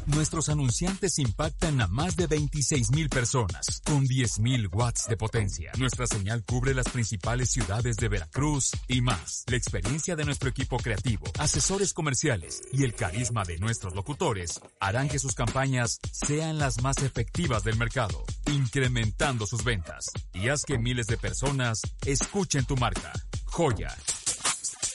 Nuestros anunciantes impactan a más de 26,000 personas, con 10,000 watts de potencia. Nuestra señal cubre las principales ciudades de Veracruz y más. La experiencia de nuestro equipo creativo, asesores comerciales y el carisma de nuestros locutores harán que sus campañas sean las más efectivas del mercado, incrementando sus ventas. Y haz que miles de personas escuchen tu marca. Joya,